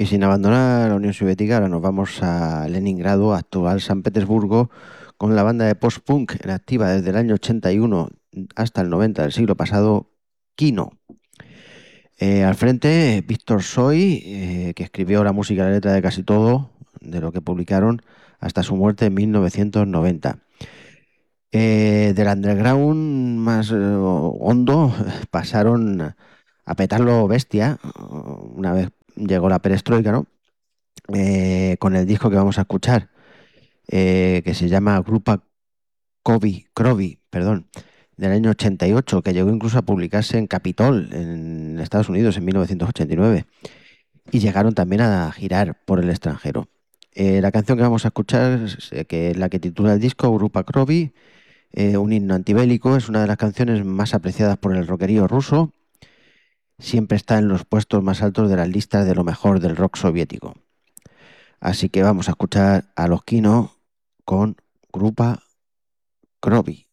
Y sin abandonar la Unión Soviética, ahora nos vamos a Leningrado, actual San Petersburgo, con la banda de post-punk en activa desde el año 81 hasta el 90 del siglo pasado, Kino. Al frente, Víctor Soy, que escribió la música y la letra de casi todo de lo que publicaron hasta su muerte en 1990. Del underground más hondo pasaron a petarlo bestia una vez llegó la perestroika, ¿no? Con el disco que vamos a escuchar, que se llama Grupa Krovi, perdón, del año 88, que llegó incluso a publicarse en Capitol, en Estados Unidos, en 1989, y llegaron también a girar por el extranjero. La canción que vamos a escuchar, que es la que titula el disco, Grupa Krovi, un himno antibélico, es una de las canciones más apreciadas por el rockerío ruso, siempre está en los puestos más altos de las listas de lo mejor del rock soviético. Así que vamos a escuchar a los Kino con Grupa Krovi.